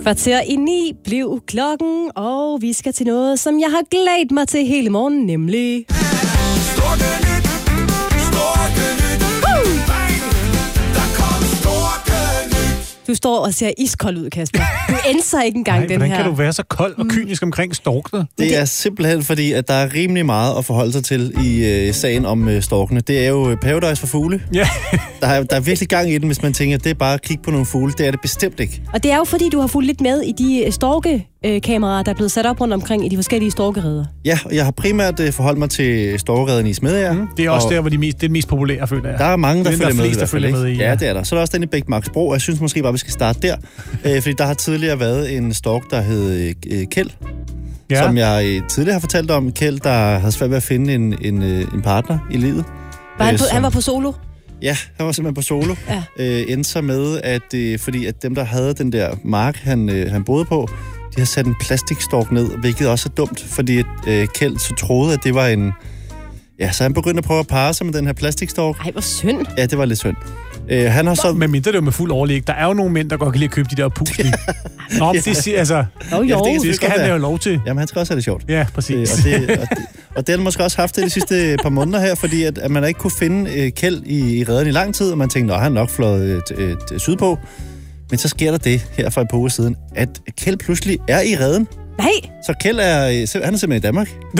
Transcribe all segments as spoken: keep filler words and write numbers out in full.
Kvarter i ni blev klokken, og vi skal til noget, som jeg har glædet mig til hele morgen, nemlig... Storkenyt! Storkenyt! Bang! Der kom Storkenyt! Du står og ser iskold ud, Kasper. Du ændrer ikke engang Nej, den hvordan her. kan du være så kold og kynisk omkring storkene? Det er simpelthen fordi, at der er rimelig meget at forholde sig til i øh, sagen om øh, storkene. Det er jo paradise for fugle. Ja. Der er, der er virkelig gang i den, hvis man tænker, at det er bare at kigge på nogle fugle. Det er det bestemt ikke. Og det er jo fordi, du har fulgt lidt med i de storkekameraer, der er blevet sat op rundt omkring i de forskellige storkereder. Ja, og jeg har primært øh, forholdt mig til storkereden i Smedjær. Mm, det er også der, hvor de mest, det er det mest populære, føler jeg. Der er mange, der det er følger der med. flest, der følger med i. Ja, det er der. Så er der også den i Bækmarksbro. Jeg synes måske bare, vi skal starte der. øh, fordi der har tidligere været en stork, der hed øh, Kjeld. Ja. Som jeg øh, tidligere har fortalt om. Kjeld, der havde svært ved at finde en, en, øh, en partner i livet. Var han, øh, på, som... han var på solo? Ja, han var simpelthen på solo. Ja. Øh, endte så med, at, øh, fordi at dem, der havde den der mark, han, øh, han boede på, de har sat en plastikstork ned, hvilket også er dumt, fordi øh, Kjeld så troede, at det var en... Ja, så han begyndte at prøve at parre sig med den her plastikstork. Ej, hvor synd. Ja, det var lidt synd. Øh, han har så... Men mindre det er jo med fuld overlæg. Der er jo nogle mænd, der godt kan lide at købe de der pusling. Nå, men det siger altså... Jo, jo. Ja, det, det skal han have lov til. Jamen, han skal også have det sjovt. Ja, præcis. Øh, og, det, og, det, og det har han måske også haft det de sidste par måneder her, fordi at, at man ikke kunne finde øh, Kjeld i, i redden i lang tid, og man tænkte, at han nok fløjet øh, øh, sydpå. Men så sker der det her for et par uger siden, at Kjeld pludselig er i redden. Nej! Så Kjeld er, han er simpelthen i Danmark. Nå.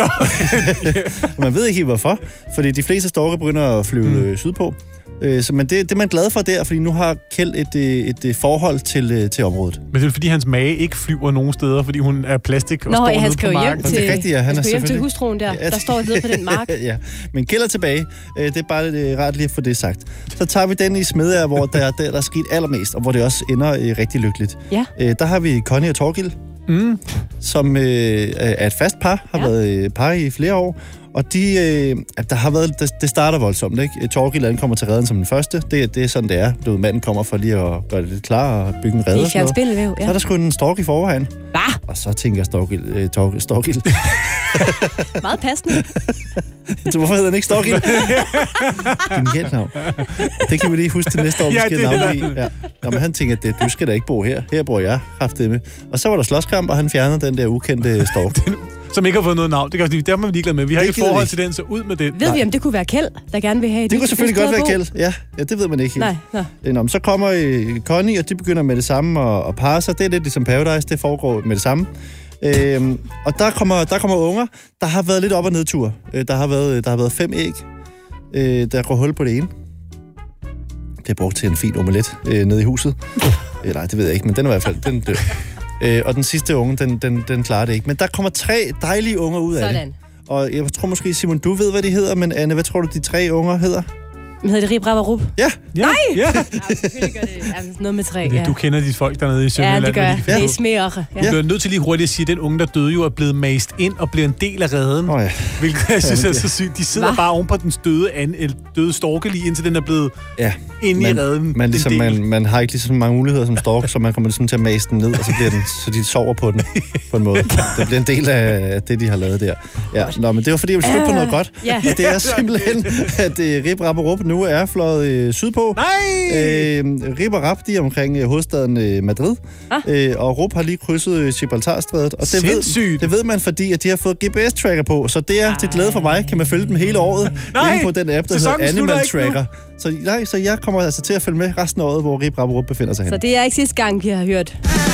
Man ved ikke helt hvorfor, fordi de fleste storke begynder at flyve mm. sydpå. Så, men det, det er man glad for der, fordi nu har Kjeld et, et, et forhold til, til området. Men det er fordi hans mage ikke flyver nogen steder, fordi hun er plastik og Nå, står ja, han nede skal på jo hjem marken. til, det er rigtigt, ja. Han han skal er hjem til selvfølgelig... hustruen der, ja, der står nede på den mark. ja, men Kjeld er tilbage. Det er bare det rart lige at få det sagt. Så tager vi den i Smedjær, hvor der, der, der er sket allermest, og hvor det også ender rigtig lykkeligt. Ja. Der har vi Connie og Torgild, mm. som øh, er et fast par, har ja. været par i flere år. Og de, øh, der har været, det, det starter voldsomt, ikke? Torgild kommer til redden som den første. Det, det er sådan, det er. Du, manden kommer for lige at gøre det lidt klar og bygge en redde. Det er spindelvæv, ja. Så er der sgu en stork i forvejen. Hvad? Og så tænker jeg Storgild. Øh, Torgild. Storgild. Meget passende. Så hvorfor hedder den ikke Storgild? Genialt navn. Det kan vi lige huske til næste år, vi skal ja, navne i. Ja. Nå, men han tænker, at du skal da ikke bo her. Her bor jeg. Haft det med. Og så var der slåskamp, og han fjernede den der ukendte stork. Som ikke har fået noget navn. Det kan også, der må vi ligeglad med. Vi har det ikke forhold til den, så ud med det. Ved Nej. vi, om det kunne være Kjeld, der gerne vil have det? Det kunne selvfølgelig godt være Kjeld. Ja, ja, det ved man ikke helt. Nej, nej. Nå, så kommer øh, Connie, og de begynder med det samme at, at parre sig. Det er lidt ligesom Paradise, det foregår med det samme. Øhm, og der kommer, der kommer unger. Der har været lidt op- og nedtur. Øh, der, har været, der har været fem æg, øh, der går hul på det ene. Det er brugt til en fin omelet øh, nede i huset. øh, nej, det ved jeg ikke, men den er i hvert fald den dør. Øh, og den sidste unge, den, den, den klarer det ikke. Men der kommer tre dejlige unger ud af Sådan. det. Og jeg tror måske, Simon, du ved, hvad de hedder, men Anne, hvad tror du, de tre unger hedder? Hedder det Rib, Rab og Rub? Ja. Ja. Nej! Ja. Ja, selvfølgelig gør det. Ja, noget med tre, ja. Du kender de folk dernede i Sønderjylland. Ja, det gør jeg. De Det er smere. Ja. Du er nødt til lige hurtigt at sige, at den unge, der døde, jo er blevet mast ind og bliver en del af redden. Oh, ja. Hvilket jeg synes er så sygt. De sidder Hva? bare oven på den døde, an, døde storke lige indtil den er blevet ja. inde man, i redden. Man, ligesom, man, man har ikke lige så mange muligheder som stork, så man kommer ligesom til at mase den ned, og så, bliver den, så de sover på den på en måde. Det bliver en del af det, de har lavet der. Ja. Nå, men det var fordi, jeg ville slutte på noget godt. Ja. Og det er simpelthen, at uh, Rib, Rab og Rup nu er fløjet uh, sydpå. Nej! Øh, Rib og Rab, de er omkring uh, hovedstaden uh, Madrid. Ah. Øh, og Rup har lige krydset uh, Gibraltarstrædet. Og det ved, det ved man, fordi at de har fået G P S-tracker på. Så det er Ej. til glæde for mig. Kan man følge dem hele året inde på den app, der hedder Animal Tracker. Så, nej, så jeg kommer altså til at følge med resten af året, hvor Rib, Rab og Rup befinder sig hen. Så det er ikke sidste gang, vi har hørt